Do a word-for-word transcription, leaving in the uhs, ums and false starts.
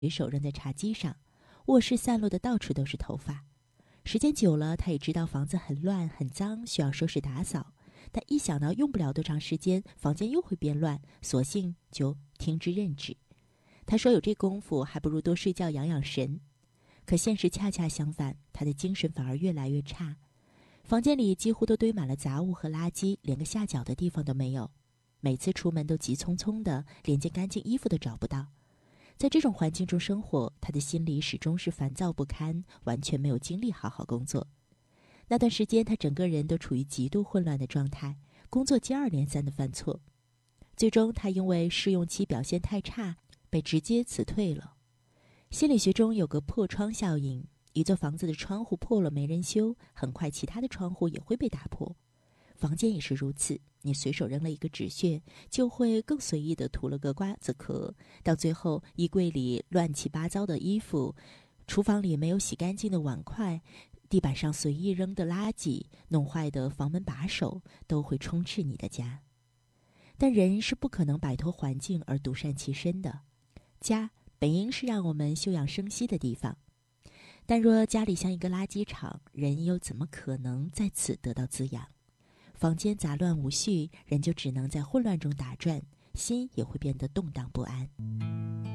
随手扔在茶几上，卧室散落的到处都是头发。时间久了，他也知道房子很乱很脏，需要收拾打扫，但一想到用不了多长时间房间又会变乱，索性就听之任之。他说有这功夫还不如多睡觉养养神。可现实恰恰相反，他的精神反而越来越差。房间里几乎都堆满了杂物和垃圾，连个下脚的地方都没有。每次出门都急匆匆的，连件干净衣服都找不到。在这种环境中生活，他的心里始终是烦躁不堪，完全没有精力好好工作。那段时间，他整个人都处于极度混乱的状态，工作接二连三的犯错。最终，他因为试用期表现太差，被直接辞退了。心理学中有个破窗效应，一座房子的窗户破了没人修，很快其他的窗户也会被打破。房间也是如此，你随手扔了一个纸屑，就会更随意地涂了个瓜子壳，到最后衣柜里乱七八糟的衣服，厨房里没有洗干净的碗筷，地板上随意扔的垃圾，弄坏的房门把手，都会充斥你的家。但人是不可能摆脱环境而独善其身的，家本应是让我们休养生息的地方，但若家里像一个垃圾场，人又怎么可能在此得到滋养？房间杂乱无序，人就只能在混乱中打转，心也会变得动荡不安。